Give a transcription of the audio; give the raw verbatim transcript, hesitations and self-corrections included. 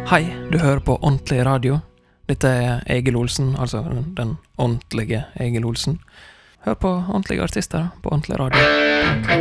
Hei, du hører på Ordentlig Radio. Dette er Egil Olsen, altså den, den ordentlige Egil Olsen. Hør på ordentlige artister på Ordentlig Radio.